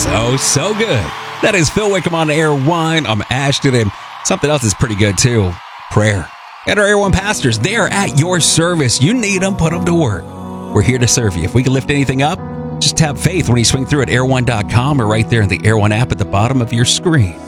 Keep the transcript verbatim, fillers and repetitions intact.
So, so good. That is Phil Wickham on Air One. I'm Ashton, and something else is pretty good, too. Prayer. And our Air One pastors, they are at your service. You need them, put them to work. We're here to serve you. If we can lift anything up, just tap faith when you swing through at air one dot com or right there in the Air One app at the bottom of your screen.